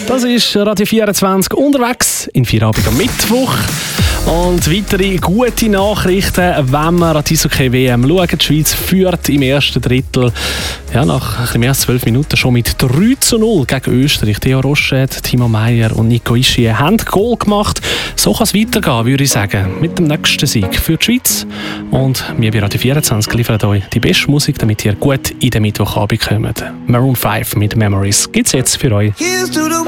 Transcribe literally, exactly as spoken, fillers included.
Das ist Radio vierundzwanzig unterwegs in Feierabend am Mittwoch. Und weitere gute Nachrichten, wenn wir an die Eishockey-W M schauen. Die Schweiz führt im ersten Drittel ja, nach ein bisschen mehr als zwölf Minuten schon mit drei zu null gegen Österreich. Theo Roschet, Timo Meyer und Nico Ischier haben Goal gemacht. So kann es weitergehen, würde ich sagen, mit dem nächsten Sieg für die Schweiz. Und wir bei Radio vierundzwanzig liefern euch die beste Musik, damit ihr gut in den Mittwochabend kommt. Maroon fünf mit Memories gibt es jetzt für euch.